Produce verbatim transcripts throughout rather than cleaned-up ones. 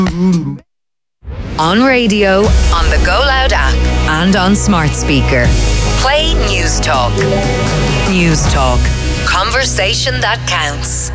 On radio, on the Go Loud app, and on smart speaker. Play News Talk. News Talk. Conversation that counts.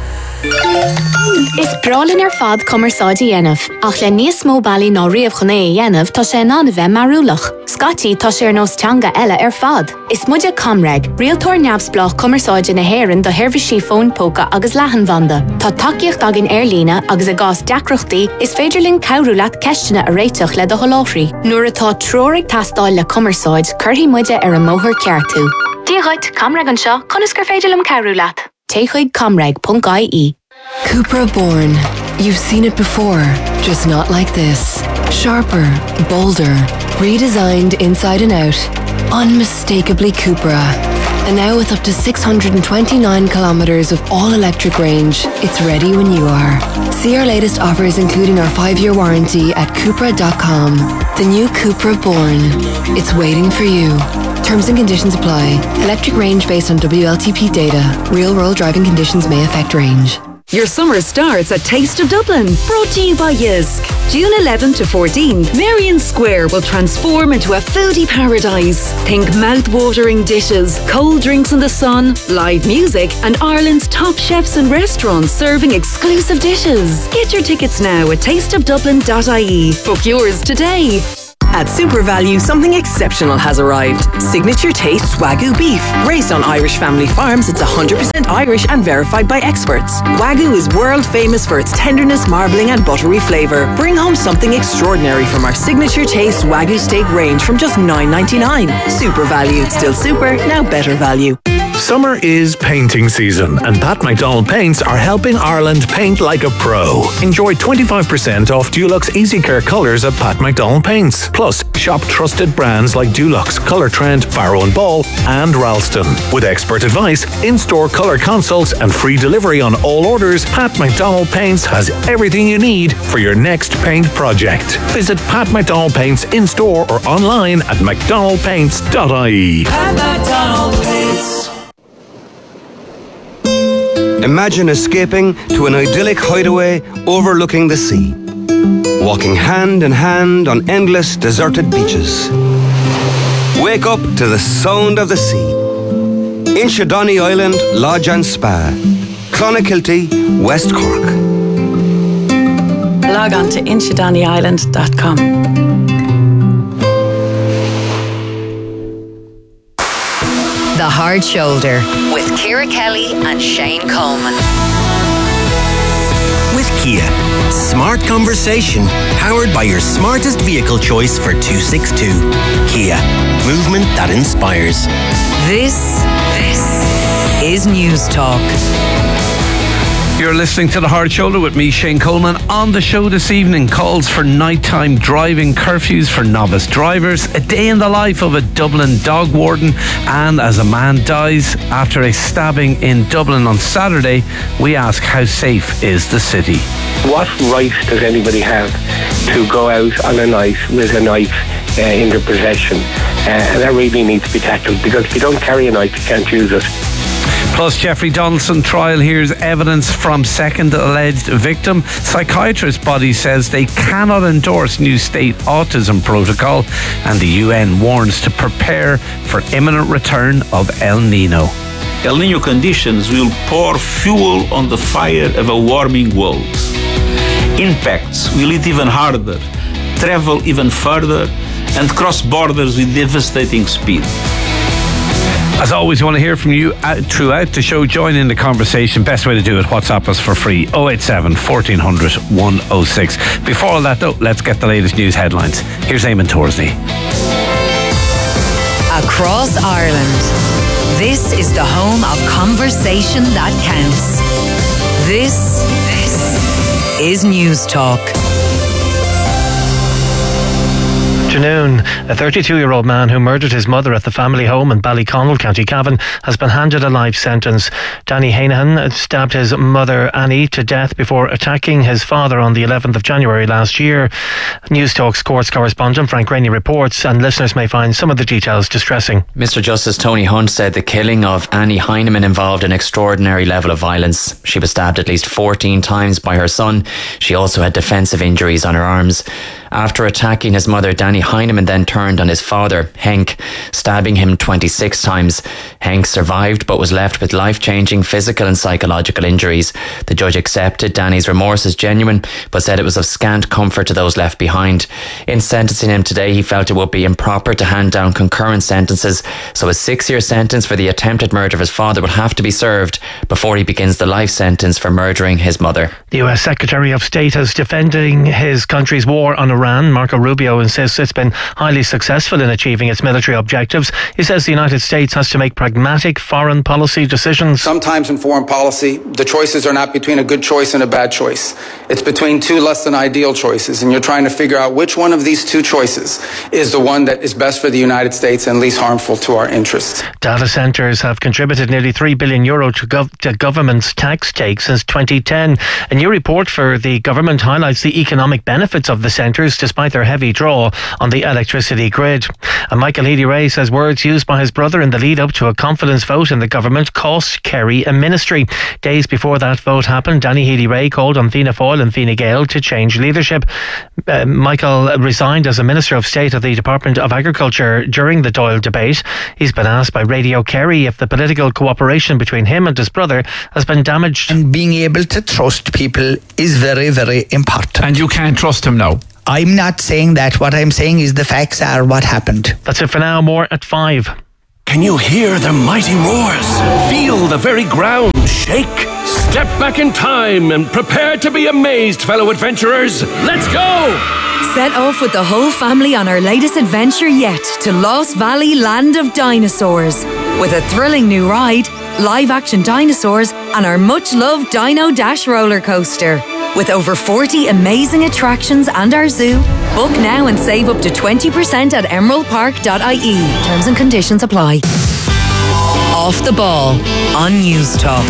Is brolin ar fad commerceáidí dhéanamh, ach le níos mó bailí ná riamh chuné dhéanamh tá sé ná bheith marúlach. Scotty tá sé ar nós teanga eile ar fad. Is muide Comreg, rialtóir neamhsplach commerceáide na hÉireann do Hirvisí phone póca agus leathanbhanda. Tá takeíocht agin ar lína agus a gás deacrochtaí is féidirlinn cabhrúlaat ceistena a réiteach le do holáthraí. Nuair atá tróraigh tastáil le commerceáid, curthaí muide ar a móthar ceartú. Díghait, Comreg an seo, conas gur féidirlim cabhrúlaat. Téchuig comreg dot I E. Cupra Born. You've seen it before, just not like this. Sharper, bolder, redesigned inside and out. Unmistakably Cupra. And now with up to six hundred twenty-nine kilometers of all-electric range, it's ready when you are. See our latest offers including our five-year warranty at Cupra dot com. The new Cupra Born. It's waiting for you. Terms and conditions apply. Electric range based on W L T P data. Real-world driving conditions may affect range. Your summer starts at Taste of Dublin, brought to you by Jysk. June eleventh to fourteenth, Merrion Square will transform into a foodie paradise. Think mouth-watering dishes, cold drinks in the sun, live music, and Ireland's top chefs and restaurants serving exclusive dishes. Get your tickets now at taste of dublin dot I E. Book yours today. At Super Value, something exceptional has arrived. Signature Taste Wagyu beef. Raised on Irish family farms, it's one hundred percent Irish and verified by experts. Wagyu is world famous for its tenderness, marbling and buttery flavour. Bring home something extraordinary from our Signature Taste Wagyu steak range from just nine ninety-nine. Super Value. Still super, now better value. Summer is painting season, and Pat McDonald Paints are helping Ireland paint like a pro. Enjoy twenty-five percent off Dulux Easy Care colours at Pat McDonald Paints. Plus, shop trusted brands like Dulux, Colour Trend, Barrow and Ball, and Ralston. With expert advice, in-store colour consults, and free delivery on all orders, Pat McDonald Paints has everything you need for your next paint project. Visit Pat McDonald Paints in-store or online at macdonald paints dot I E. Pat McDonald Paints. Imagine escaping to an idyllic hideaway overlooking the sea. Walking hand in hand on endless deserted beaches. Wake up to the sound of the sea. Inchydoney Island Lodge and Spa. Clonakilty, West Cork. Log on to inchydoney island dot com. The Hard Shoulder with Ciara Kelly and Shane Coleman. With Kia, smart conversation powered by your smartest vehicle choice for two sixty-two. Kia, movement that inspires. This, this is News Talk. You're listening to The Hard Shoulder with me, Shane Coleman. On the show this evening, calls for nighttime driving, curfews for novice drivers, a day in the life of a Dublin dog warden, and as a man dies after a stabbing in Dublin on Saturday, we ask how safe is the city. What right does anybody have to go out on a night with a knife uh, in their possession? Uh, and that really needs to be tackled, because if you don't carry a knife, you can't use it. Plus, Jeffrey Donaldson trial hears evidence from second alleged victim. Psychiatrist body says they cannot endorse new state autism protocol, and the U N warns to prepare for imminent return of El Nino. El Nino conditions will pour fuel on the fire of a warming world. Impacts will hit even harder, travel even further, and cross borders with devastating speed. As always, we want to hear from you throughout the show. Join in the conversation. Best way to do it, WhatsApp us for free. oh eight seven, fourteen hundred, one oh six. Before all that, though, let's get the latest news headlines. Here's Eamon Torsney. Across Ireland, this is the home of conversation that counts. This, this is News Talk. afternoon. A thirty-two-year-old man who murdered his mother at the family home in Ballyconnell, County Cavan, has been handed a life sentence. Danny Hanahan stabbed his mother Annie to death before attacking his father on the eleventh of January last year. News Talk's courts correspondent Frank Rainey reports, and listeners may find some of the details distressing. Mister Justice Tony Hunt said the killing of Annie Heineman involved an extraordinary level of violence. She was stabbed at least fourteen times by her son. She also had defensive injuries on her arms. After attacking his mother, Danny Heineman then turned on his father, Henk, stabbing him twenty-six times. Henk survived but was left with life-changing physical and psychological injuries. The judge accepted Danny's remorse as genuine, but said it was of scant comfort to those left behind. In sentencing him today, he felt it would be improper to hand down concurrent sentences, so a six-year sentence for the attempted murder of his father will have to be served before he begins the life sentence for murdering his mother. The U S Secretary of State is defending his country's war on Iran. Marco Rubio insists it's been highly successful in achieving its military objectives. He says the United States has to make pragmatic foreign policy decisions. Sometimes in foreign policy, the choices are not between a good choice and a bad choice. It's between two less than ideal choices, and you're trying to figure out which one of these two choices is the one that is best for the United States and least harmful to our interests. Data centres have contributed nearly three billion euro to, gov- to government's tax take since twenty ten. A new report for the government highlights the economic benefits of the centres despite their heavy draw on the electricity grid. And Michael Healy-Rae says words used by his brother in the lead-up to a confidence vote in the government cost Kerry a ministry. Days before that vote happened, Danny Healy-Rae called on Fianna Fáil and Fine Gael to change leadership. Uh, Michael resigned as a Minister of State of the Department of Agriculture during the Dáil debate. He's been asked by Radio Kerry if the political cooperation between him and his brother has been damaged. And being able to trust people is very, very important. And you can't trust him now? I'm not saying that. What I'm saying is the facts are what happened. That's it for now. More at five. Can you hear their mighty roars? Feel the very ground shake? Step back in time and prepare to be amazed, fellow adventurers. Let's go! Set off with the whole family on our latest adventure yet to Lost Valley Land of Dinosaurs. With a thrilling new ride, live-action dinosaurs, and our much-loved Dino Dash roller coaster. With over forty amazing attractions and our zoo, book now and save up to twenty percent at emerald park dot I E. Terms and conditions apply. Off the Ball on News Talk.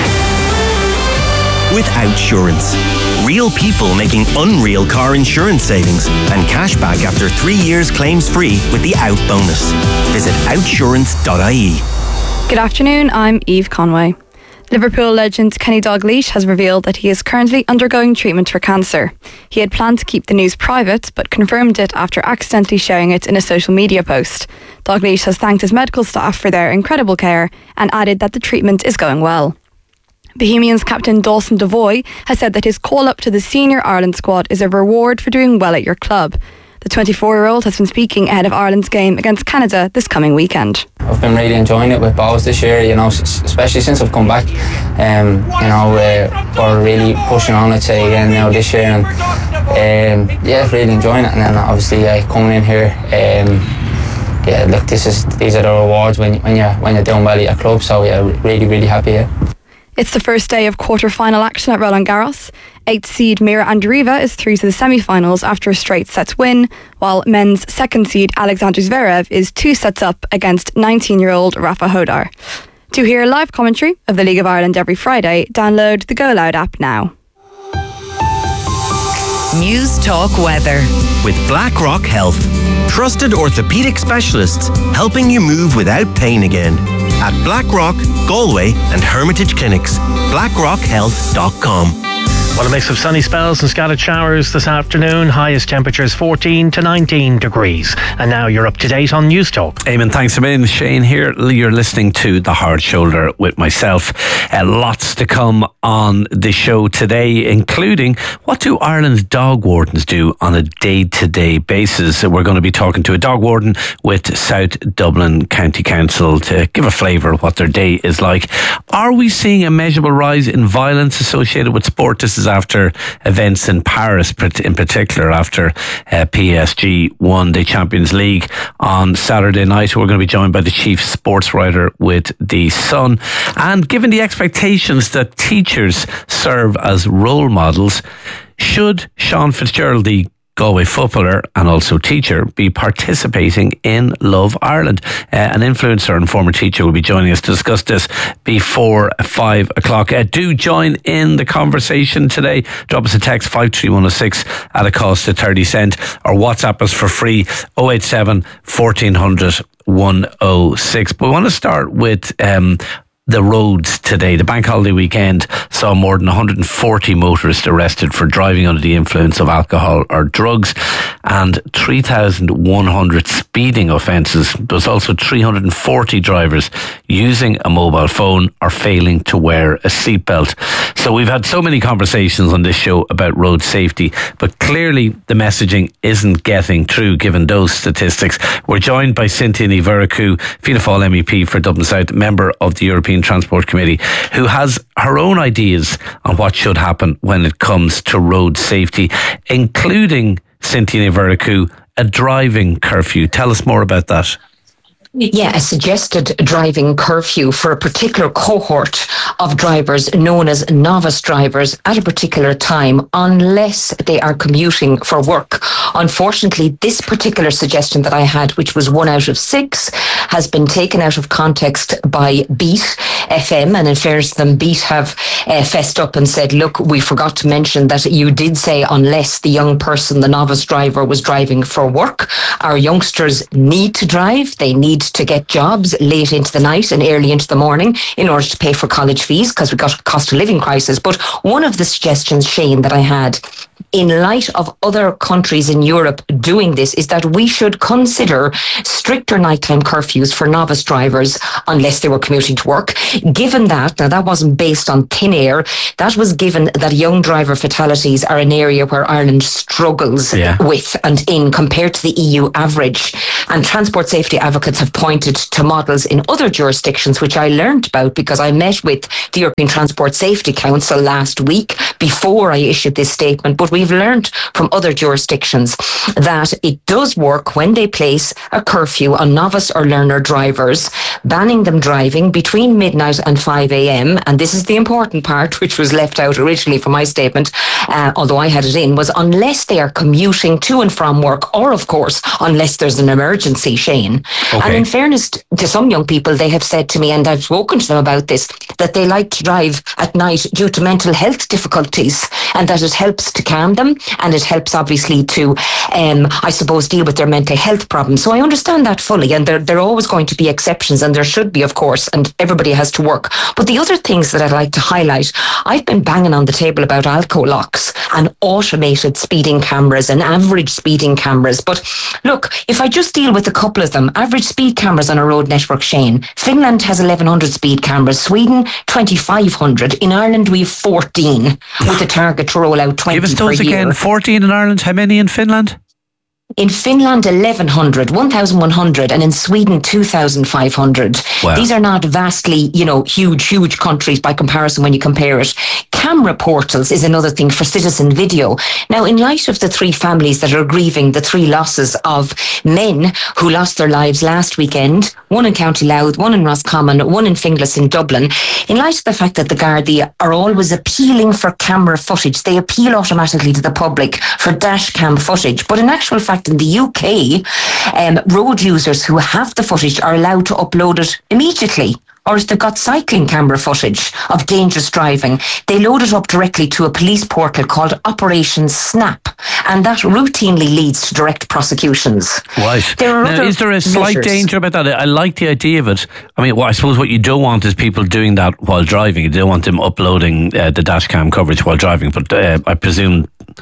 With Outsurance. Real people making unreal car insurance savings and cash back after three years claims free with the Out bonus. Visit outsurance dot I E. Good afternoon, I'm Eve Conway. Liverpool legend Kenny Dalglish has revealed that he is currently undergoing treatment for cancer. He had planned to keep the news private, but confirmed it after accidentally sharing it in a social media post. Dalglish has thanked his medical staff for their incredible care and added that the treatment is going well. Bohemians captain Dawson Devoy has said that his call-up to the senior Ireland squad is a reward for doing well at your club. The twenty-four-year-old has been speaking ahead of Ireland's game against Canada this coming weekend. I've been really enjoying it with Bows this year, you know, especially since I've come back. Um, you know, uh, we're really pushing on, I'd say, again now this year, and um, yeah, really enjoying it. And then obviously uh, coming in here, um, yeah, look, this is these are the rewards when when you when you're doing well at your club. So yeah, really, really happy here. It's the first day of quarter-final action at Roland Garros. Eighth seed Mira Andreeva is through to the semi-finals after a straight sets win, while men's second seed Alexander Zverev is two sets up against nineteen-year-old Rafa Hodar. To hear live commentary of the League of Ireland every Friday, download the Go Loud app now. News Talk weather. With BlackRock Health. Trusted orthopaedic specialists helping you move without pain again. At BlackRock, Galway and Hermitage Clinics. blackrock health dot com. Well, a mix of sunny spells and scattered showers this afternoon. Highest temperatures fourteen to nineteen degrees. And now you're up to date on News Talk. Eamon, thanks a million. Shane here. You're listening to The Hard Shoulder with myself. Uh, lots to come on the show today, including what do Ireland's dog wardens do on a day-to-day basis. We're going to be talking to a dog warden with South Dublin County Council to give a flavour of what their day is like. Are we seeing a measurable rise in violence associated with sport? This is after events in Paris, in particular after uh, P S G won the Champions League on Saturday night. We're going to be joined by the chief sports writer with The Sun. And given the expectations that teachers serve as role models, should Sean Fitzgerald, the Galway footballer and also teacher, be participating in Love Ireland. Uh, an influencer and former teacher will be joining us to discuss this before five o'clock. Uh, do join in the conversation today. Drop us a text five three one oh six at a cost of thirty cent, or WhatsApp us for free oh eight seven, fourteen hundred, one oh six. But we want to start with um, the roads today. The bank holiday weekend saw more than one hundred forty motorists arrested for driving under the influence of alcohol or drugs, and three thousand one hundred speeding offences. There's also three hundred forty drivers using a mobile phone or failing to wear a seatbelt. So we've had so many conversations on this show about road safety, but clearly the messaging isn't getting through given those statistics. We're joined by Cynthia Ní Mhurchú, Fianna Fáil M E P for Dublin South, member of the European Transport Committee, who has her own ideas on what should happen when it comes to road safety, including, Cynthia Ní Mhurchú, a driving curfew. Tell us more about that. Yeah, a suggested driving curfew for a particular cohort of drivers known as novice drivers at a particular time, unless they are commuting for work. Unfortunately, this particular suggestion that I had, which was one out of six, has been taken out of context by Beat F M, and in fairness to them, Beat have uh, fessed up and said, look, we forgot to mention that you did say unless the young person, the novice driver, was driving for work. Our youngsters need to drive. They need to get jobs late into the night and early into the morning in order to pay for college fees, because we've got a cost of living crisis. But one of the suggestions, Shane, that I had, in light of other countries in Europe doing this, is that we should consider stricter nighttime curfews for novice drivers unless they were commuting to work. Given that, now that wasn't based on thin air, that was given that young driver fatalities are an area where Ireland struggles yeah. with and in compared to the E U average. And transport safety advocates have pointed to models in other jurisdictions, which I learned about because I met with the European Transport Safety Council last week before I issued this statement. But we've learned from other jurisdictions that it does work when they place a curfew on novice or learner drivers, banning them driving between midnight and five a.m. And this is the important part, which was left out originally from my statement, uh, although I had it in, was unless they are commuting to and from work, or of course, unless there's an emergency, Shane. Okay. And in fairness to some young people, they have said to me, and I've spoken to them about this, that they like to drive at night due to mental health difficulties, and that it helps to calm them, and it helps obviously to, um, I suppose, deal with their mental health problems. So I understand that fully, and there, there are always going to be exceptions, and there should be, of course, and everybody has to work. But the other things that I'd like to highlight, I've been banging on the table about alco locks and automated speeding cameras and average speeding cameras. But look, if I just deal with a couple of them, average speed cameras on a road network, Shane, Finland has eleven hundred speed cameras, Sweden twenty-five hundred. In Ireland we have fourteen, with a target to roll out twenty Give us those per year. again. fourteen in Ireland. How many in Finland? In Finland, eleven hundred, one thousand one hundred, and in Sweden, two thousand five hundred. Wow. These are not vastly, you know, huge, huge countries by comparison when you compare it. Camera portals is another thing for citizen video. Now, in light of the three families that are grieving the three losses of men who lost their lives last weekend, one in County Louth, one in Roscommon, one in Finglas in Dublin, in light of the fact that the Gardaí are always appealing for camera footage, they appeal automatically to the public for dash cam footage. But in actual fact, in the U K, um, road users who have the footage are allowed to upload it immediately. Or if they've got cycling camera footage of dangerous driving, they load it up directly to a police portal called Operation Snap, and that routinely leads to direct prosecutions. Right. There are now, is there a slight measures. danger about that? I like the idea of it. I mean, well, I suppose what you don't want is people doing that while driving. You don't want them uploading uh, the dash cam coverage while driving, but uh, I presume,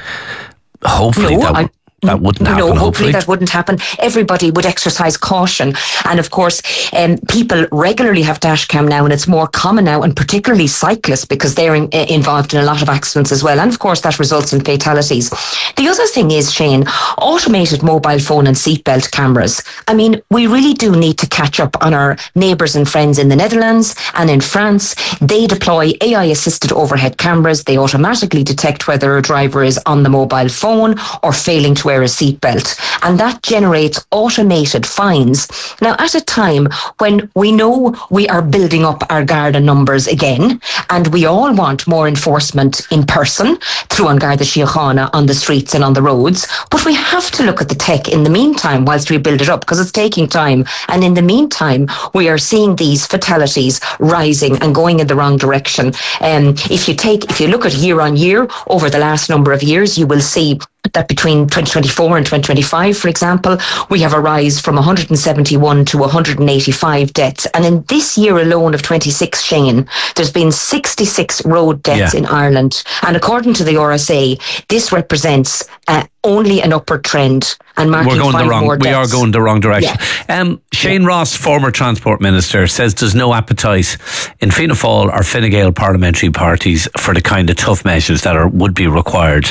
hopefully no, that... I- That wouldn't happen, no, hopefully, hopefully that wouldn't happen. Everybody would exercise caution. And of course, um, people regularly have dash cam now, and it's more common now, and particularly cyclists, because they're in, uh, involved in a lot of accidents as well. And of course, that results in fatalities. The other thing is, Shane, automated mobile phone and seatbelt cameras. I mean, we really do need to catch up on our neighbours and friends in the Netherlands and in France. They deploy A I-assisted overhead cameras. They automatically detect whether a driver is on the mobile phone or failing to wear a seatbelt. And that generates automated fines. Now, at a time when we know we are building up our Garda numbers again, and we all want more enforcement in person through An Garda Síochána on the streets and on the roads, but we have to look at the tech in the meantime whilst we build it up, because it's taking time. And in the meantime, we are seeing these fatalities rising and going in the wrong direction. Um, if you take, if you look at year on year over the last number of years, you will see that between twenty twenty-four and twenty twenty-five, for example, we have a rise from one hundred seventy-one to one hundred eighty-five deaths. And in this year alone of twenty-six, Shane, there's been sixty-six road deaths yeah. in Ireland. And according to the R S A, this represents uh, only an upward trend. And marking We're going five the wrong. more We are deaths. going the wrong direction. Yeah. Um, Shane yeah. Ross, former Transport Minister, says there's no appetite in Fianna Fáil or Fine Gael parliamentary parties for the kind of tough measures that are would be required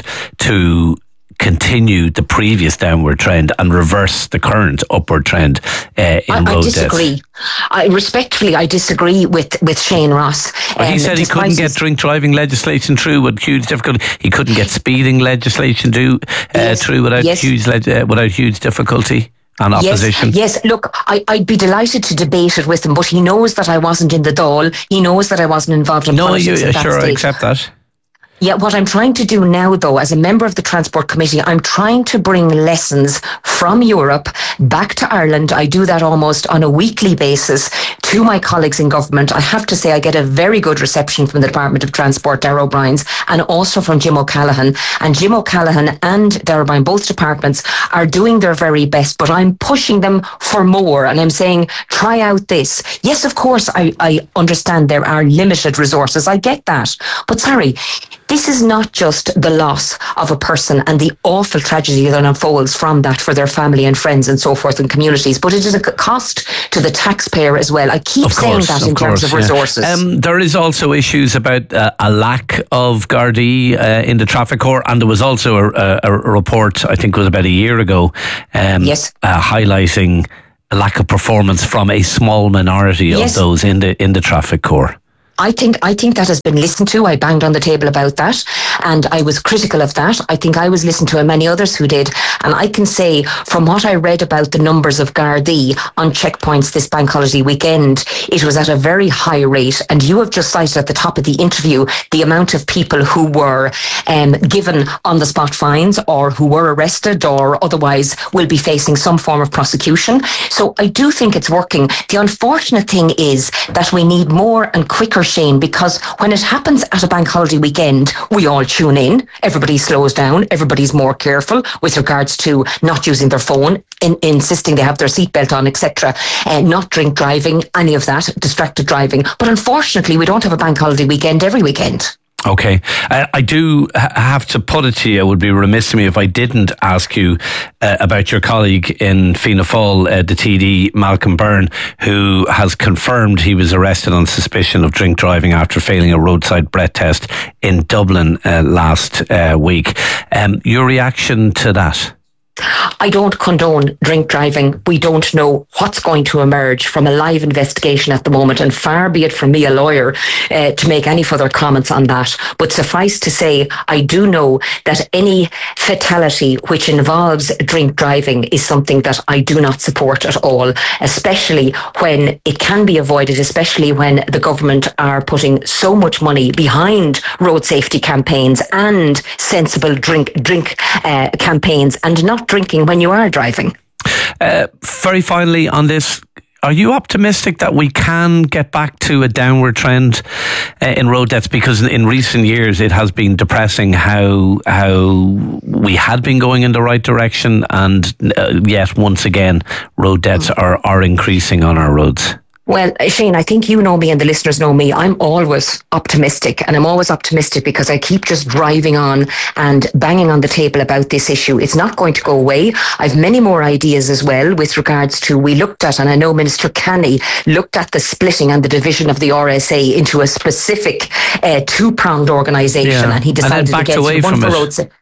to continue the previous downward trend and reverse the current upward trend uh, in I, road I disagree. deaths. I respectfully, I disagree with, with Shane Ross. Well, he Um, said he couldn't despite get his- drink driving legislation through with huge difficulty. He couldn't get speeding legislation do, uh, Yes, through without yes. huge leg- uh, without huge difficulty and opposition. Yes, yes. Look, I, I'd be delighted to debate it with him, but he knows that I wasn't in the Dáil. He knows that I wasn't involved in No, politics you at that sure I stage. accept that. Yeah, what I'm trying to do now, though, as a member of the Transport Committee, I'm trying to bring lessons from Europe back to Ireland. I do that almost on a weekly basis to my colleagues in government. I have to say I get a very good reception from the Department of Transport, Darragh O'Brien's, and also from Jim O'Callaghan. And Jim O'Callaghan and Darragh O'Brien, both departments, are doing their very best, but I'm pushing them for more. And I'm saying, try out this. Yes, of course, I, I understand there are limited resources. I get that. But sorry, this is not just the loss of a person and the awful tragedy that unfolds from that for their family and friends and so forth and communities, but it is a cost to the taxpayer as well. I keep Of course, saying that of in course, terms of yeah. resources. Um, there is also issues about uh, a lack of Gardaí uh, in the traffic corps, and there was also a, a, a report, I think it was about a year ago, um, yes. uh, highlighting a lack of performance from a small minority Yes. of those in the in the traffic corps. I think I think that has been listened to. I banged on the table about that, and I was critical of that. I think I was listened to, and many others who did. And I can say, from what I read about the numbers of Gardaí on checkpoints this bank holiday weekend, it was at a very high rate. And you have just cited at the top of the interview the amount of people who were um, given on-the-spot fines, or who were arrested, or otherwise will be facing some form of prosecution. So I do think it's working. The unfortunate thing is that we need more and quicker, Shane, because when it happens at a bank holiday weekend, we all tune in, everybody slows down, everybody's more careful with regards to not using their phone, in, insisting they have their seatbelt on, et cetera, uh, not drink driving, any of that, distracted driving. But unfortunately, we don't have a bank holiday weekend every weekend. Okay. I, I do ha- have to put it to you, it would be remiss of me if I didn't ask you uh, about your colleague in Fianna Fáil, uh, the T D, Malcolm Byrne, who has confirmed he was arrested on suspicion of drink driving after failing a roadside breath test in Dublin uh, last uh, week. Um, your reaction to that? I don't condone drink driving. We don't know what's going to emerge from a live investigation at the moment, and far be it from me, a lawyer, uh, to make any further comments on that. But suffice to say, I do know that any fatality which involves drink driving is something that I do not support at all, especially when it can be avoided, especially when the government are putting so much money behind road safety campaigns and sensible drink drink uh, campaigns, and not drinking when you are driving. Uh, very finally on this, are you optimistic that we can get back to a downward trend uh, in road deaths? Because in, in recent years it has been depressing how how we had been going in the right direction, and uh, yet once again road deaths are, are increasing on our roads. Well, Shane, I think you know me and the listeners know me. I'm always optimistic, and I'm always optimistic because I keep just driving on and banging on the table about this issue. It's not going to go away. I've many more ideas as well with regards to, we looked at, and I know Minister Canny looked at the splitting and the division of the R S A into a specific uh, two-pronged organisation, Yeah. and he decided and then backed against away one from for it. road safety.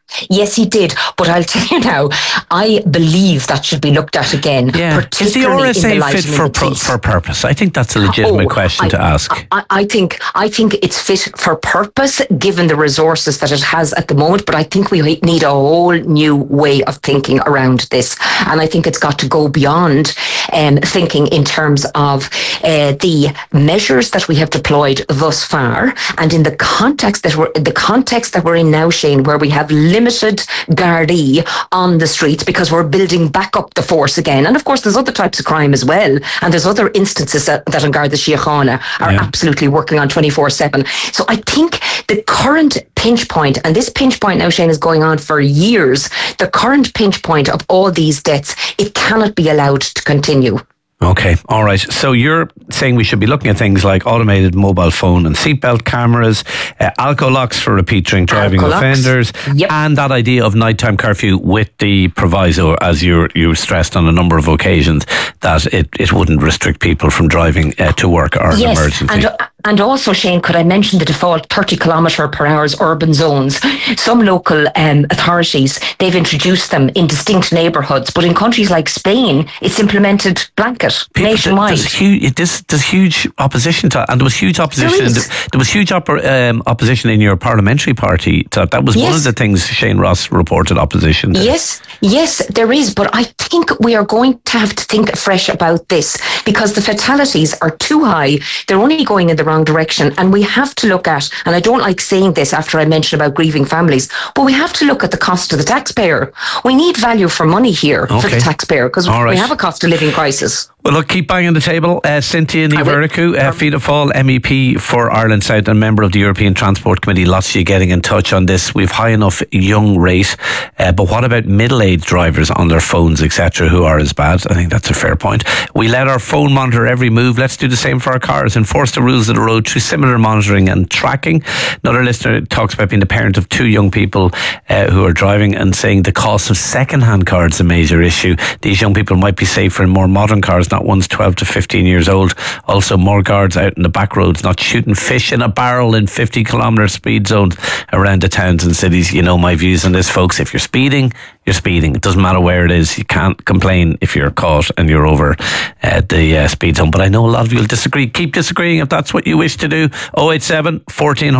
Yes, he did. But I'll tell you now, I believe that should be looked at again. Yeah. Is the R S A fit for pro- for purpose? I think that's a legitimate oh, question I, to ask. I, I think I think it's fit for purpose given the resources that it has at the moment. But I think we need a whole new way of thinking around this, and I think it's got to go beyond um, thinking in terms of uh, the measures that we have deployed thus far, and in the context that we're the context that we're in now, Shane, where we have limited Gardaí on the streets because we're building back up the force again. And of course, there's other types of crime as well. And there's other instances that, that in Garda Síochána are yeah. absolutely working on twenty-four seven. So I think the current pinch point, and this pinch point now, Shane, is going on for years, the current pinch point of all these deaths, it cannot be allowed to continue. Okay, all right. So you're saying we should be looking at things like automated mobile phone and seatbelt cameras, uh, alcohol locks for repeat drink driving Alco offenders, yep. and that idea of nighttime curfew with the proviso, as you you stressed on a number of occasions, that it, it wouldn't restrict people from driving uh, to work or yes, an emergency. And, uh, and also, Shane, could I mention the default thirty kilometre per hour urban zones? Some local um, authorities, they've introduced them in distinct neighbourhoods, but in countries like Spain, it's implemented blanket. People, nationwide. There's huge, there's, there's huge opposition to, and there was huge opposition. There, there, there was huge oppor, um, opposition in your parliamentary party. To, that was yes. one of the things Shane Ross reported opposition to. Yes, yes, there is. But I think we are going to have to think afresh about this because the fatalities are too high. They're only going in the wrong direction, and we have to look at. And I don't like saying this after I mentioned about grieving families, but we have to look at the cost to the taxpayer. We need value for money here okay. for the taxpayer because right. we have a cost of living crisis. Well, look, keep banging the table. Uh, Cynthia Ní Mhurchú, uh, Fianna Fáil M E P for Ireland South and member of the European Transport Committee. Lots of you getting in touch on this. We've high enough young rate, uh, but what about middle-aged drivers on their phones, et cetera, who are as bad? I think that's a fair point. We let our phone monitor every move. Let's do the same for our cars. Enforce the rules of the road through similar monitoring and tracking. Another listener talks about being the parent of two young people uh, who are driving and saying the cost of second-hand cars is a major issue. These young people might be safer in more modern cars, not ones twelve to fifteen years old. Also, more guards out in the back roads, not shooting fish in a barrel in fifty kilometre speed zones around the towns and cities. You know my views on this, folks. If you're speeding, you're speeding. It doesn't matter where it is. You can't complain if you're caught and you're over uh, the uh, speed zone. But I know a lot of you will disagree. Keep disagreeing if that's what you wish to do. oh eight seven, fourteen